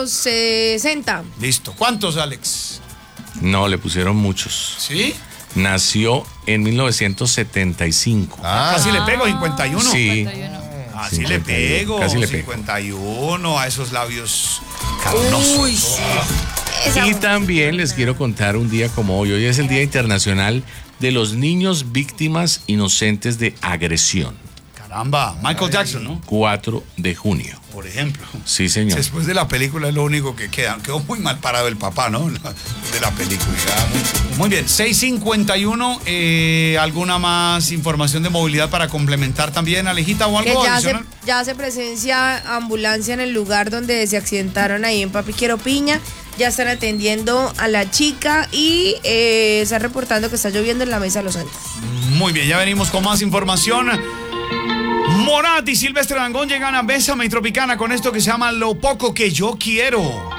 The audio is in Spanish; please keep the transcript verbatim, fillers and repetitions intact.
años sesenta. Listo. ¿Cuántos, Alex? No, le pusieron muchos. ¿Sí? Nació en mil novecientos setenta y cinco. Ah, casi le pego, cincuenta y uno. Sí. Así cincuenta y le uno, pego. casi le pego. cincuenta y uno a esos labios carnosos. Uy, sí. Esa- Y también les quiero contar un día como hoy. Hoy es el Día Internacional de los Niños Víctimas Inocentes de Agresión. Caramba, Michael Jackson, ¿no? cuatro de junio. Por ejemplo. Sí, señor. Después de la película es lo único que queda. Quedó muy mal parado el papá, ¿no? De la película. Muy, muy bien, seis cincuenta y uno. Eh, ¿Alguna más información de movilidad para complementar también, Alejita, o Que algo ya se, adicional? ya se presencia ambulancia en el lugar donde se accidentaron ahí en Papiquero Piña. Ya están atendiendo a la chica y eh, están reportando que está lloviendo en la Mesa de los Santos. Muy bien, ya venimos con más información. Morat y Silvestre Dangond llegan a Bésame y Tropicana con esto que se llama Lo Poco Que Yo Quiero.